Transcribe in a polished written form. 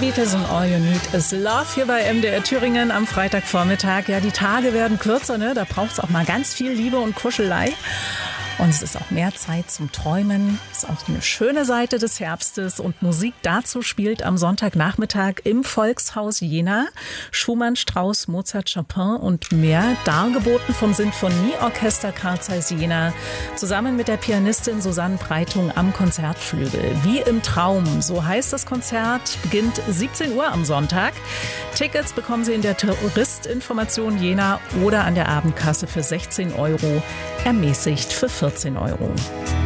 Beatles und All You Need Is Love hier bei MDR Thüringen am Freitagvormittag. Ja, die Tage werden kürzer, ne? Da braucht es auch mal ganz viel Liebe und Kuschelei. Und es ist auch mehr Zeit zum Träumen. Es ist auch eine schöne Seite des Herbstes. Und Musik dazu spielt am Sonntagnachmittag im Volkshaus Jena Schumann, Strauss, Mozart, Chopin und mehr. Dargeboten vom Sinfonieorchester Carl Zeiss Jena zusammen mit der Pianistin Susanne Breitung am Konzertflügel. Wie im Traum, so heißt das Konzert, beginnt 17 Uhr am Sonntag. Tickets bekommen Sie in der Touristinformation Jena oder an der Abendkasse für 16 €, ermäßigt für 14 €.